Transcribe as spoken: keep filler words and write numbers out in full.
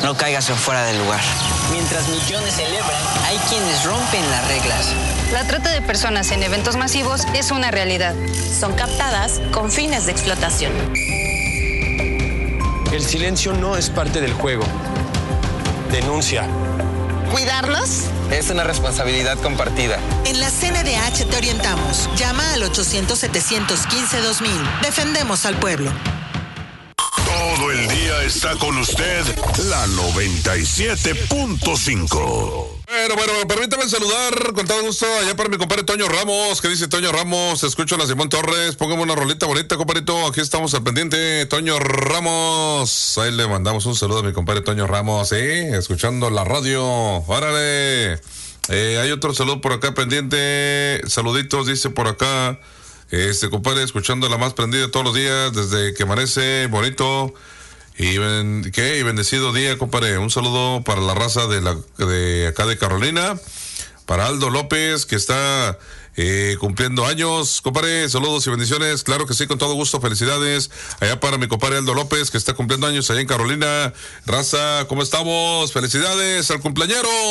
no caigas en fuera del lugar. Mientras millones celebran, hay quienes rompen las reglas. La trata de personas en eventos masivos es una realidad. Son captadas con fines de explotación. El silencio no es parte del juego. Denuncia. ¿Cuidarlos? Es una responsabilidad compartida. En la C N D H te orientamos. Llama al ochocientos, setecientos quince, dos mil. Defendemos al pueblo. Todo el día está con usted la noventa y siete punto cinco. Bueno, bueno, permítame saludar con todo gusto allá para mi compadre Toño Ramos. ¿Qué dice Toño Ramos? Escucho a la Simón Torres. Póngame una rolita bonita, compadrito. Aquí estamos al pendiente. Toño Ramos. Ahí le mandamos un saludo a mi compadre Toño Ramos, ¿eh? Escuchando la radio. ¡Órale! Eh, hay otro saludo por acá pendiente. Saluditos, dice por acá. Este compadre, escuchando la más prendida todos los días, desde que amanece, bonito. Y, ben, ¿qué? y bendecido día, compadre. Un saludo para la raza de la de acá de Carolina, para Aldo López, que está eh, cumpliendo años. Compadre, saludos y bendiciones. Claro que sí, con todo gusto, felicidades. Allá para mi compadre Aldo López, que está cumpliendo años allá en Carolina. Raza, ¿cómo estamos? Felicidades al cumpleañero.